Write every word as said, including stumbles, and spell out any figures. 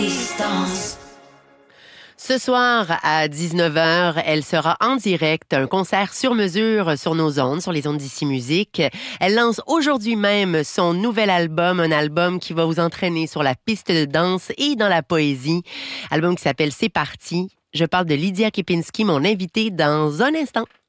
Ce soir, à dix-neuf heures, elle sera en direct, un concert sur mesure sur nos ondes, sur les ondes d'Ici Musique. Elle lance aujourd'hui même son nouvel album, un album qui va vous entraîner sur la piste de danse et dans la poésie. Album qui s'appelle C'est parti. Je parle de Lydia Kepinski, mon invitée, dans un instant.